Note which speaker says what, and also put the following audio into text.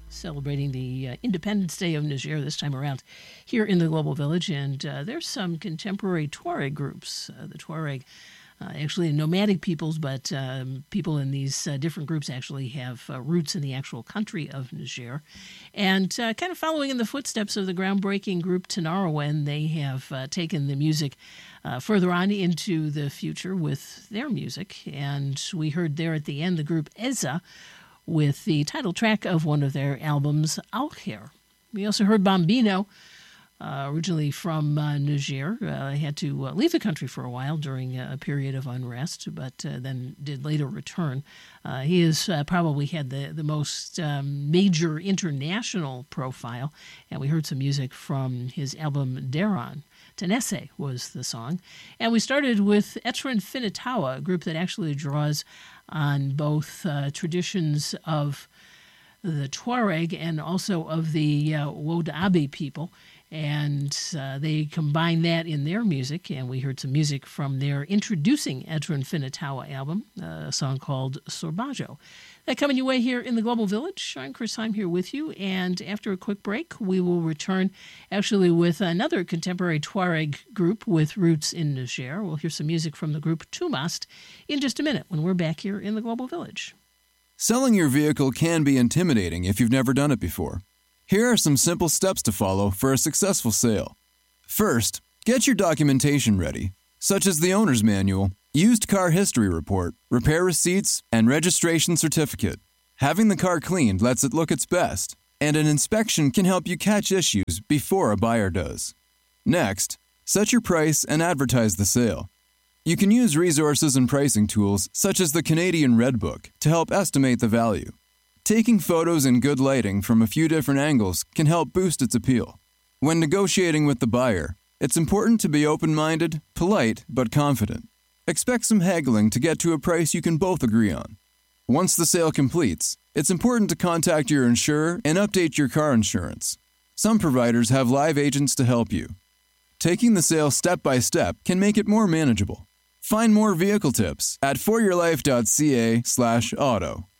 Speaker 1: celebrating the Independence Day of Niger this time around here in the Global Village. And there's some contemporary Tuareg groups. The Tuareg, actually nomadic peoples, but people in these different groups actually have roots in the actual country of Niger. And kind of following in the footsteps of the groundbreaking group Tinariwen, they have taken the music further on into the future with their music. And we heard there at the end the group Eza with the title track of one of their albums, Alkher. We also heard Bambino, originally from Niger. Had to leave the country for a while during a period of unrest, but then did later return. He has probably had the most major international profile, and we heard some music from his album Deran. Tenese was the song. And we started with Etren Finitawa, a group that actually draws on both traditions of the Tuareg and also of the Wodabe people. And they combine that in their music, and we heard some music from their Introducing Etren Finitawa album, a song called Sorbajo. That coming your way here in the Global Village. I'm Chris Heim here with you, and after a quick break, we will return actually with another contemporary Tuareg group with roots in Niger. We'll hear some music from the group Tumast in just a minute when we're back here in the Global Village.
Speaker 2: Selling your vehicle can be intimidating if you've never done it before. Here are some simple steps to follow for a successful sale. First, get your documentation ready, such as the owner's manual, used car history report, repair receipts, and registration certificate. Having the car cleaned lets it look its best, and an inspection can help you catch issues before a buyer does. Next, set your price and advertise the sale. You can use resources and pricing tools such as the Canadian Red Book to help estimate the value. Taking photos in good lighting from a few different angles can help boost its appeal. When negotiating with the buyer, it's important to be open-minded, polite, but confident. Expect some haggling to get to a price you can both agree on. Once the sale completes, it's important to contact your insurer and update your car insurance. Some providers have live agents to help you. Taking the sale step by step can make it more manageable. Find more vehicle tips at foryourlife.ca/auto.